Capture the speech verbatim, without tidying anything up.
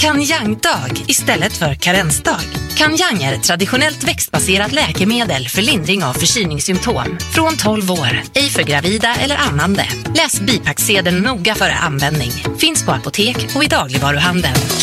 Kanyang-dag istället för karensdag. Kanyang är ett traditionellt växtbaserat läkemedel för lindring av förkylningssymptom. Från tolv år, ej för gravida eller ammande. Läs bipacksedeln noga före användning. Finns på apotek och i dagligvaruhandeln.